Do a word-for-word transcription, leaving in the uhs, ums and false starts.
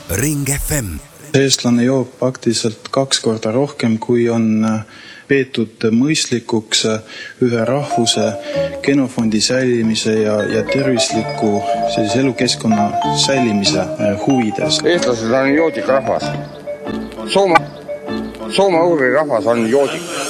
Ring F M. Eestlane joob praktiliselt kaks korda rohkem, kui on peetud mõistlikuks ühe rahvuse genofondi säilimise ja, ja tervisliku sellise elukeskkonna säilimise huvides. Eestlased on joodik rahvas. Soome, Soome-Ugri rahvas on joodik.